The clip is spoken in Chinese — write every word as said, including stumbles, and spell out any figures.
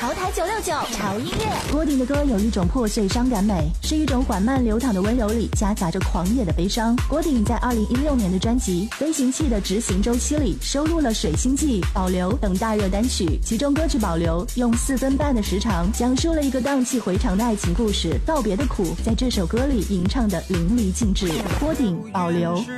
潮台九六九潮音乐。 郭顶的歌有一种破碎伤感美，是一种缓慢流淌的温柔里夹杂着狂野的悲伤。郭顶在二零一六年的专辑《飞行器的执行周期》里收录了《水星记》、《保留》等大热单曲，其中歌曲《保留》用四分半的时长讲述了一个荡气回肠的爱情故事，告别的苦在这首歌里吟唱的淋漓尽致。郭顶《保留》。